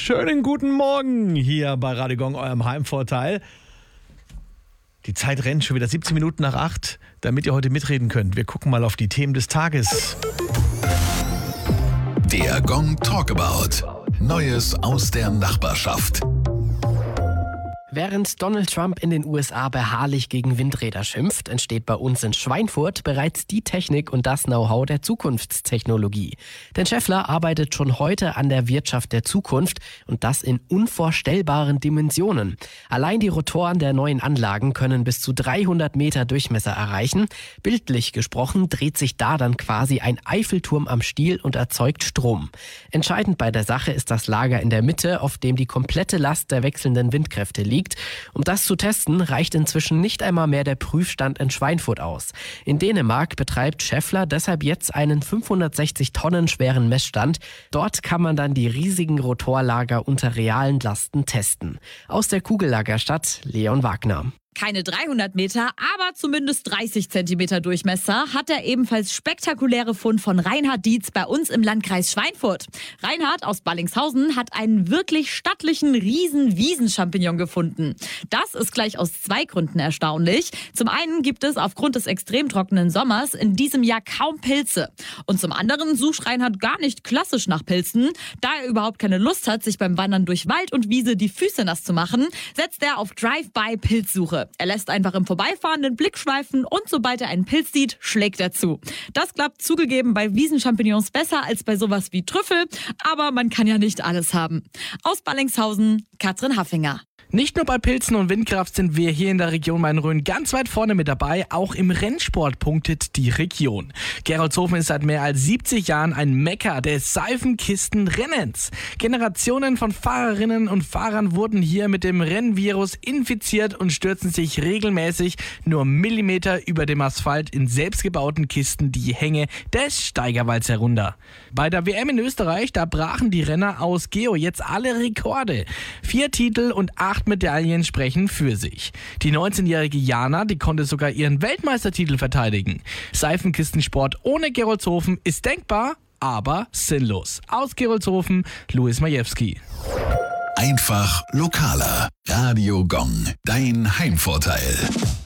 Schönen guten Morgen hier bei Radio Gong, eurem Heimvorteil. Die Zeit rennt schon wieder 17 Minuten nach 8, damit ihr heute mitreden könnt. Wir gucken mal auf die Themen des Tages. Der Gong Talkabout. Neues aus der Nachbarschaft. Während Donald Trump in den USA beharrlich gegen Windräder schimpft, entsteht bei uns in Schweinfurt bereits die Technik und das Know-how der Zukunftstechnologie. Denn Schaeffler arbeitet schon heute an der Wirtschaft der Zukunft und das in unvorstellbaren Dimensionen. Allein die Rotoren der neuen Anlagen können bis zu 300 Meter Durchmesser erreichen. Bildlich gesprochen dreht sich da dann quasi ein Eiffelturm am Stiel und erzeugt Strom. Entscheidend bei der Sache ist das Lager in der Mitte, auf dem die komplette Last der wechselnden Windkräfte liegt. Um das zu testen, reicht inzwischen nicht einmal mehr der Prüfstand in Schweinfurt aus. In Dänemark betreibt Schaeffler deshalb jetzt einen 560 Tonnen schweren Messstand. Dort kann man dann die riesigen Rotorlager unter realen Lasten testen. Aus der Kugellagerstadt Leon Wagner. Keine 300 Meter, aber zumindest 30 Zentimeter Durchmesser hat der ebenfalls spektakuläre Fund von Reinhard Dietz bei uns im Landkreis Schweinfurt. Reinhard aus Ballingshausen hat einen wirklich stattlichen Riesen-Wiesenchampignon gefunden. Das ist gleich aus zwei Gründen erstaunlich. Zum einen gibt es aufgrund des extrem trockenen Sommers in diesem Jahr kaum Pilze. Und zum anderen sucht Reinhard gar nicht klassisch nach Pilzen. Da er überhaupt keine Lust hat, sich beim Wandern durch Wald und Wiese die Füße nass zu machen, setzt er auf Drive-by-Pilzsuche. Er lässt einfach im Vorbeifahren den Blick schweifen und sobald er einen Pilz sieht, schlägt er zu. Das klappt zugegeben bei Wiesenchampignons besser als bei sowas wie Trüffel, aber man kann ja nicht alles haben. Aus Ballingshausen, Katrin Haffinger. Nicht nur bei Pilzen und Windkraft sind wir hier in der Region Main-Rhön ganz weit vorne mit dabei. Auch im Rennsport punktet die Region. Gerolzhofen ist seit mehr als 70 Jahren ein Mekka des Seifenkistenrennens. Generationen von Fahrerinnen und Fahrern wurden hier mit dem Rennvirus infiziert und stürzen sich regelmäßig nur Millimeter über dem Asphalt in selbstgebauten Kisten die Hänge des Steigerwalds herunter. Bei der WM in Österreich, da brachen die Renner aus Geo jetzt alle Rekorde. 4 Titel und 8 Medaillen sprechen für sich. Die 19-jährige Jana, die konnte sogar ihren Weltmeistertitel verteidigen. Seifenkistensport ohne Gerolzhofen ist denkbar, aber sinnlos. Aus Gerolzhofen, Louis Majewski. Einfach lokaler. Radio Gong. Dein Heimvorteil.